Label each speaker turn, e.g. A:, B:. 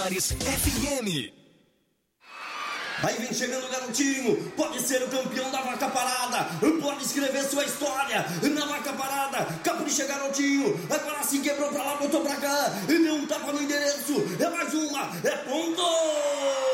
A: FM.
B: Aí vem chegando o garotinho, pode ser o campeão da vaca parada, pode escrever sua história na vaca parada. Capricha, garotinho, agora sim quebrou pra lá, botou pra cá, deu um tapa no endereço, é mais uma, é ponto!